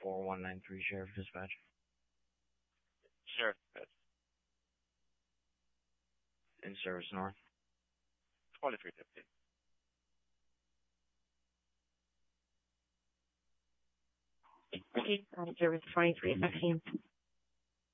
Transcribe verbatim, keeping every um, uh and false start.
four one nine three, Sheriff Dispatch. Sheriff Dispatch. In service north. twenty-three fifty. Okay, service twenty-three fifteen.